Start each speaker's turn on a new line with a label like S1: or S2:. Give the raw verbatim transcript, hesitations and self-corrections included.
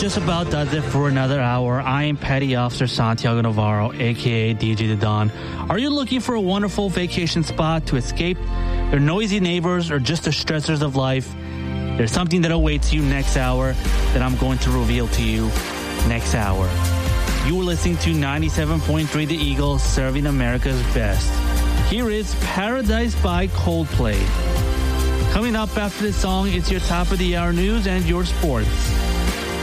S1: just about does it for another hour. I am Petty Officer Santiago Navarro, aka D J The Don. Are you looking for a wonderful vacation spot to escape your noisy neighbors or just the stressors of life? There's something that awaits you next hour that I'm going to reveal to you next hour. You are listening to ninety-seven point three The Eagle, serving America's best. Here is Paradise by Coldplay. Coming up after this song, it's your top of the hour news and your sports.